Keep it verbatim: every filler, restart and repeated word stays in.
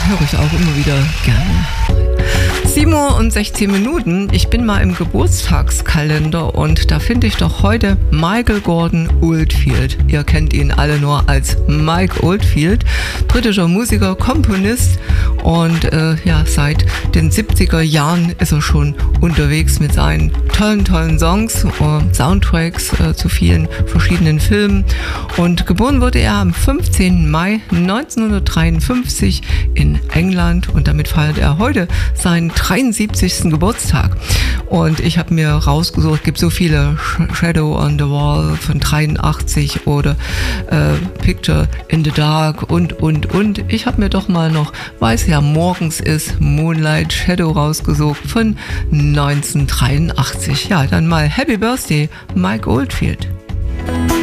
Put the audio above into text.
höre ich auch immer wieder gerne. sieben Uhr und sechzehn Minuten. Ich bin mal im Geburtstagskalender und da finde ich doch heute Michael Gordon Oldfield. Ihr kennt ihn alle nur als Mike Oldfield, britischer Musiker, Komponist und äh, ja, seit den siebziger Jahren ist er schon unterwegs mit seinen tollen, tollen Songs, äh, Soundtracks äh, zu vielen verschiedenen Filmen. Und geboren wurde er am fünfzehnten Mai neunzehnhundertdreiundfünfzig in England und damit feiert er heute seinen dreiundsiebzigsten Geburtstag. Und ich habe mir rausgesucht, gibt so viele, Shadow on the Wall von dreiundachtzig oder äh, Picture in the Dark und, und, und. Ich habe mir doch mal noch, weil es ja morgens ist, Moonlight Shadow rausgesucht von neunzehnhundertdreiundachtzig. Ja, dann mal Happy Birthday, Mike Oldfield.